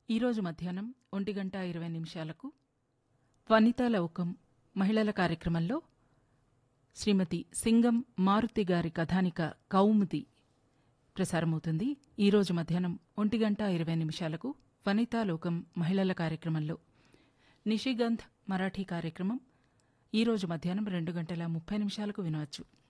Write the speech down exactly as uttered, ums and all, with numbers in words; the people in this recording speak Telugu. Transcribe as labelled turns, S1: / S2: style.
S1: ఈరోజు మధ్యాహ్నం ఒంటి గంట ఇరవై నిమిషాలకు వనితా లోకం మహిళల కార్యక్రమంలో శ్రీమతి సింగం మారుతి గారి కథానిక కౌముది ప్రసారమవుతుంది. ఈరోజు మధ్యాహ్నం ఒంటి గంట ఇరవై నిమిషాలకు వనితా లోకం మహిళల కార్యక్రమంలో నిషిగంధ్ మరాఠీ కార్యక్రమం ఈరోజు మధ్యాహ్నం రెండు గంటల ముప్పై నిమిషాలకు వినవచ్చు.